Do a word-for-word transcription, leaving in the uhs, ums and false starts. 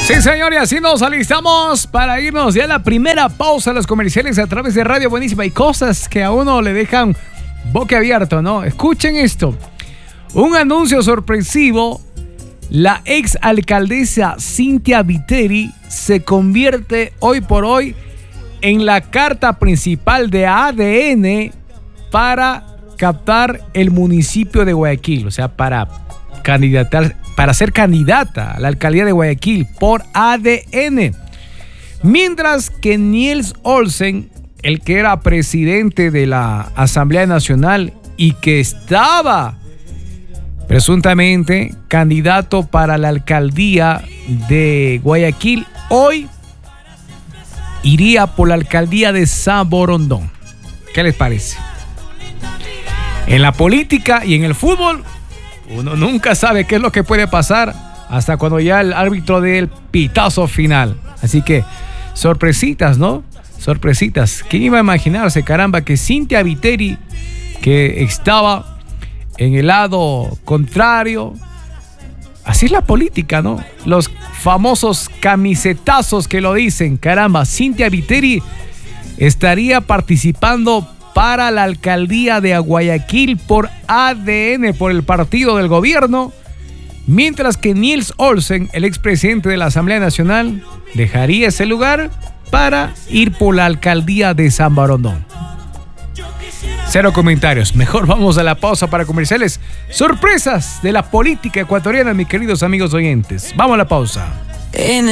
Sí, señor, y así nos alistamos para irnos ya a la primera pausa de los comerciales a través de Radio Buenísima. Hay cosas que a uno le dejan boquiabierto, ¿no? Escuchen esto. Un anuncio sorpresivo. La ex alcaldesa Cynthia Viteri se convierte hoy por hoy en la carta principal de A D N para captar el municipio de Guayaquil, o sea, para candidatar, para ser candidata a la alcaldía de Guayaquil por A D N. Mientras que Niels Olsen, el que era presidente de la Asamblea Nacional y que estaba presuntamente candidato para la alcaldía de Guayaquil, hoy iría por la alcaldía de San Borondón. ¿Qué les parece? En la política y en el fútbol, uno nunca sabe qué es lo que puede pasar hasta cuando ya el árbitro dé el pitazo final. Así que, sorpresitas, ¿no? Sorpresitas. ¿Quién iba a imaginarse, caramba, que Cynthia Viteri, que estaba en el lado contrario? Así es la política, ¿no? Los famosos camisetazos que lo dicen. Caramba, Cynthia Viteri estaría participando para la alcaldía de Guayaquil por A D N, por el partido del gobierno, mientras que Niels Olsen, el expresidente de la Asamblea Nacional, dejaría ese lugar para ir por la alcaldía de San Borondón. Cero comentarios. Mejor vamos a la pausa para comerciales. Sorpresas de la política ecuatoriana, mis queridos amigos oyentes. Vamos a la pausa. En